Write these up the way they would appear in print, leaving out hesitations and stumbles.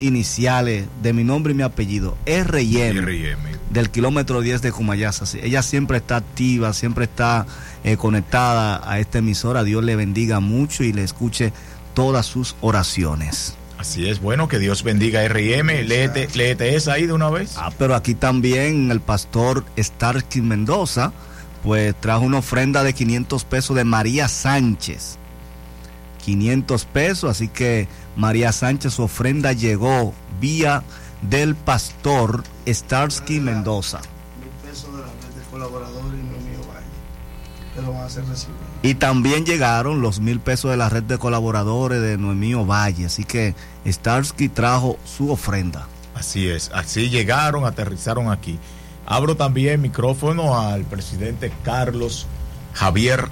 iniciales de mi nombre y mi apellido, R&M, del kilómetro 10 de Cumayasa. Ella siempre está activa, siempre está conectada a esta emisora. Dios le bendiga mucho y le escuche todas sus oraciones. Así es, bueno, que Dios bendiga a R&M. Léete esa ahí de una vez. Pero aquí también el pastor Starsky Mendoza pues trajo una ofrenda de 500 pesos de María Sánchez. 500 pesos, así que María Sánchez, su ofrenda llegó vía del pastor Starsky Mendoza. 1,000 pesos de la red de colaboradores y Noemí Valle, que lo van a hacer recibir. Y también llegaron los 1,000 pesos de la red de colaboradores de Noemí Valle, así que Starsky trajo su ofrenda. Así es, así llegaron, aterrizaron aquí. Abro también micrófono al presidente Carlos Javier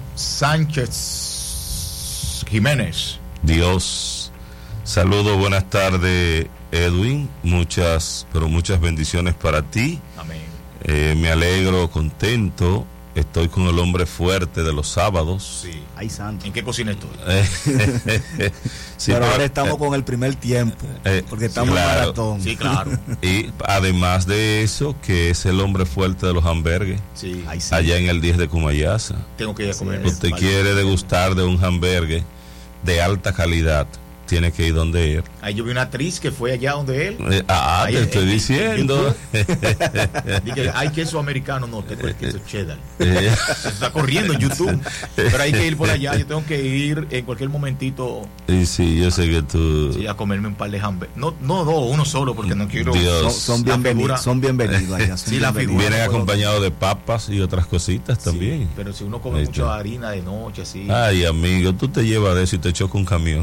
Sánchez Jiménez. Dios, saludo, buenas tardes, Edwin, muchas bendiciones para ti. Amén. Me alegro, contento, estoy con el hombre fuerte de los sábados. Sí. Ay, santo. ¿En qué cocina estoy? Sí, pero ahora estamos con el primer tiempo, porque estamos en maratón. Sí, claro. Y además de eso, que es el hombre fuerte de los hamburgues, sí. Allá en el 10 de Cumayasa. Tengo que ir a comer. Usted quiere degustar de un hamburgue de alta calidad, tiene que ir donde él. Ahí yo vi una actriz que fue allá donde él. Te estoy diciendo. Dije, hay queso americano, no, tengo el queso cheddar. Se está corriendo en YouTube. Pero hay que ir por allá, yo tengo que ir en cualquier momentito. Y sí, yo sé que tú... Sí, a comerme un par de hamburguesas. No, uno solo, porque no quiero... Son bienvenidos allá. Sí, la figura. Vienen acompañados de papas y otras cositas también. Sí, pero si uno come mucha harina de noche, así... Ay, amigo, tú te llevas de eso y te choca un camión.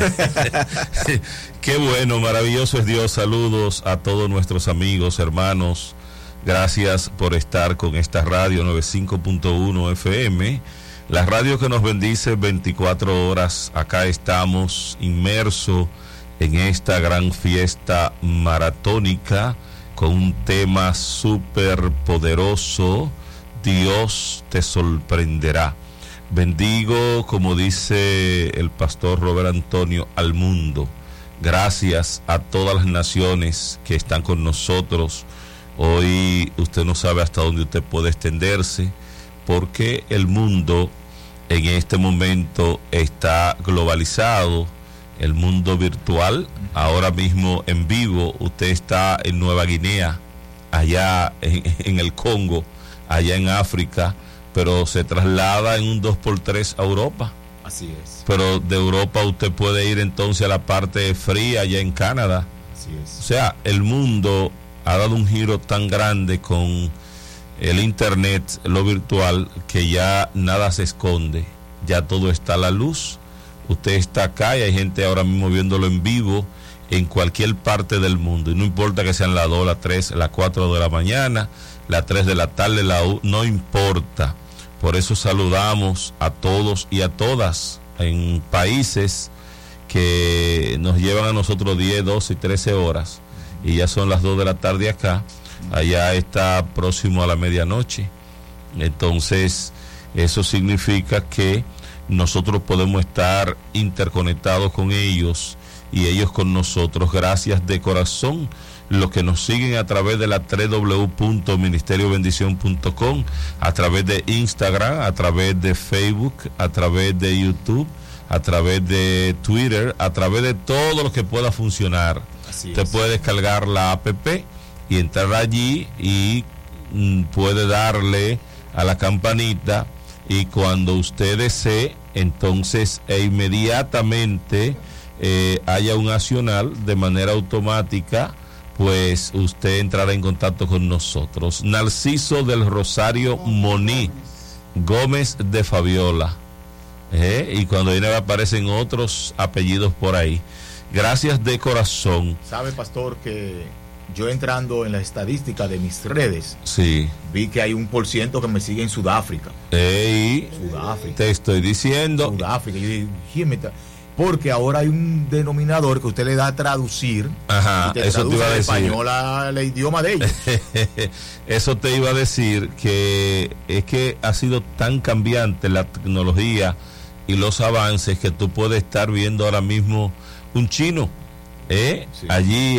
Qué bueno, maravilloso es Dios. Saludos a todos nuestros amigos, hermanos. Gracias por estar con esta radio 95.1 FM, la radio que nos bendice 24 horas. Acá estamos inmersos en esta gran fiesta maratónica con un tema súper poderoso. Dios te sorprenderá. Bendigo, como dice el pastor Robert Antonio, al mundo. Gracias a todas las naciones que están con nosotros. Hoy usted no sabe hasta dónde usted puede extenderse, porque el mundo en este momento está globalizado, el mundo virtual. Ahora mismo en vivo usted está en Nueva Guinea, allá en el Congo, allá en África, pero se traslada en un 2x3 a Europa. Así es. Pero de Europa usted puede ir entonces a la parte fría, allá en Canadá. Así es. O sea, el mundo ha dado un giro tan grande con el internet, lo virtual, que ya nada se esconde, ya todo está a la luz. Usted está acá y hay gente ahora mismo viéndolo en vivo en cualquier parte del mundo, y no importa que sean las 2, las 3, las 4 de la mañana, las 3 de la tarde, no importa. Por eso saludamos a todos y a todas en países que nos llevan a nosotros 10, 12 y 13 horas, y ya son las 2 de la tarde acá. Allá está próximo a la medianoche. Entonces eso significa que nosotros podemos estar interconectados con ellos y ellos con nosotros. Gracias de corazón los que nos siguen a través de la www.ministeriobendición.com, a través de Instagram, a través de Facebook, a través de YouTube, a través de Twitter, a través de todo lo que pueda funcionar. Usted puede descargar la app y entrar allí y puede darle a la campanita, y cuando usted desee, entonces inmediatamente haya un accionar de manera automática, pues usted entrará en contacto con nosotros. Narciso del Rosario Moní Gómez de Fabiola, y cuando viene aparecen otros apellidos por ahí. Gracias de corazón. ¿Sabe, pastor, que yo entrando en la estadística de mis redes, sí, vi que hay 1% que me sigue en Sudáfrica? Sudáfrica. Te estoy diciendo. Sudáfrica. Yo dije, porque ahora hay un denominador que usted le da a traducir. Ajá, y te eso te iba a decir. Español al idioma de ellos. Eso te iba a decir, que es que ha sido tan cambiante la tecnología y los avances que tú puedes estar viendo ahora mismo un chino allí